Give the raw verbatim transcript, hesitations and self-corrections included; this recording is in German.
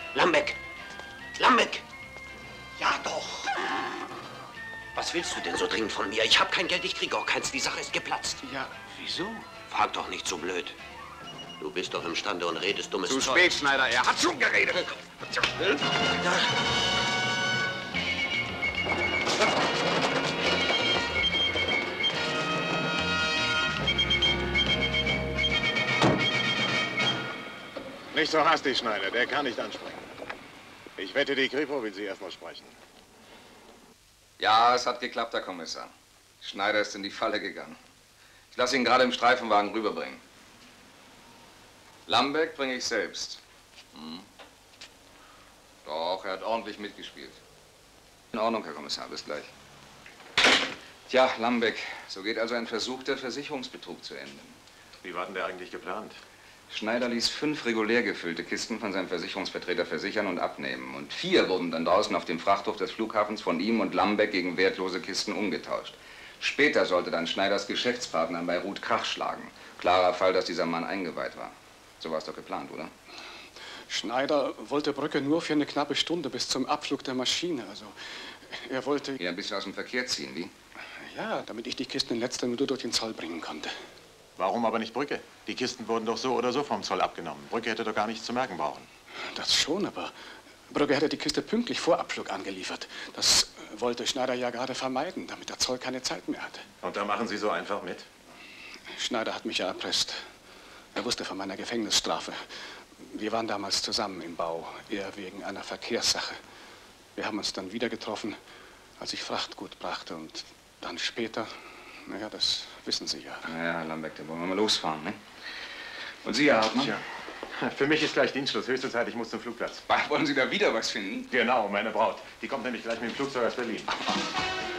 Lambeck! Lambeck! Ja, doch. Was willst du denn so dringend von mir? Ich habe kein Geld, ich kriege auch keins. Die Sache ist geplatzt. Ja, wieso? Frag doch nicht so blöd. Du bist doch imstande und redest dummes Zu Zeug. spät, Schneider. Er hat schon geredet. Ja. Nicht so hastig, Schneider. Der kann nicht ansprechen. Ich wette, die Kripo will Sie erstmal sprechen. Ja, es hat geklappt, Herr Kommissar. Schneider ist in die Falle gegangen. Ich lasse ihn gerade im Streifenwagen rüberbringen. Lambeck bringe ich selbst. Hm. Doch, er hat ordentlich mitgespielt. In Ordnung, Herr Kommissar, bis gleich. Tja, Lambeck, so geht also ein Versuch, der Versicherungsbetrug zu enden. Wie war denn der eigentlich geplant? Schneider ließ fünf regulär gefüllte Kisten von seinem Versicherungsvertreter versichern und abnehmen. Und vier wurden dann draußen auf dem Frachthof des Flughafens von ihm und Lambeck gegen wertlose Kisten umgetauscht. Später sollte dann Schneiders Geschäftspartner in Beirut Krach schlagen. Klarer Fall, dass dieser Mann eingeweiht war. So war es doch geplant, oder? Schneider wollte Brücke nur für eine knappe Stunde bis zum Abflug der Maschine. Also, er wollte... Ihn ein bisschen aus dem Verkehr ziehen, wie? Ja, damit ich die Kisten in letzter Minute durch den Zoll bringen konnte. Warum aber nicht Brücke? Die Kisten wurden doch so oder so vom Zoll abgenommen. Brücke hätte doch gar nichts zu merken brauchen. Das schon, aber Brücke hätte die Kiste pünktlich vor Abflug angeliefert. Das wollte Schneider ja gerade vermeiden, damit der Zoll keine Zeit mehr hatte. Und da machen Sie so einfach mit? Schneider hat mich ja erpresst. Er wusste von meiner Gefängnisstrafe. Wir waren damals zusammen im Bau, eher wegen einer Verkehrssache. Wir haben uns dann wieder getroffen, als ich Frachtgut brachte und dann später, naja, das wissen Sie ja. Ja, Herr Lambeck, da wollen wir mal losfahren, ne? Und Sie, Herr Hartmann? Tja, für mich ist gleich Dienstschluss. Höchste Zeit, ich muss zum Flugplatz. Wollen Sie da wieder was finden? Genau, meine Braut. Die kommt nämlich gleich mit dem Flugzeug aus Berlin.